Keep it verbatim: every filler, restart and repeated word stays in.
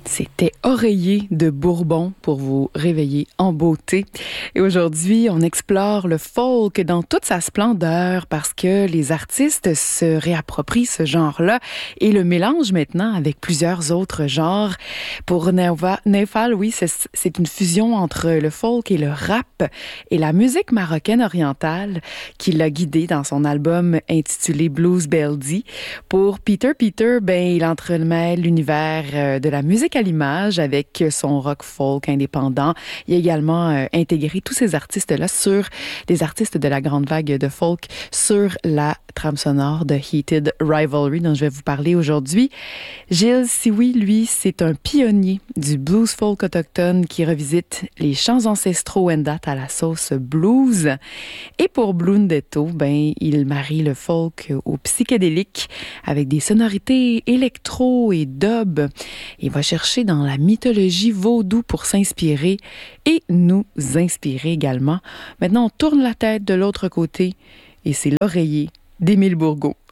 C'était Oreiller de Bourbon pour vous réveiller en beauté. Et aujourd'hui, on explore le folk dans toute sa splendeur parce que les artistes se réapproprient ce genre-là et le mélangent maintenant avec plusieurs autres genres. Pour Neva, Nefal, oui, c'est, c'est une fusion entre le folk et le rap et la musique marocaine orientale qui l'a guidé dans son album intitulé Blues Beldy. Pour Peter Peter, ben, il entremêle l'univers de la musique à l'image avec son rock folk indépendant. Il a également euh, intégré tous ces artistes-là sur des artistes de la grande vague de folk sur la trame sonore de Heated Rivalry dont je vais vous parler aujourd'hui. Gilles Sioui, lui, c'est un pionnier du blues folk autochtone qui revisite les chants ancestraux Wendat à la sauce blues. Et pour Blundetto, ben, il marie le folk au psychédélique avec des sonorités électro et dub. Il va chercher dans la mythologie vaudou pour s'inspirer et nous inspirer également. Maintenant, on tourne la tête de l'autre côté et c'est l'oreiller d'Émile Bourgault.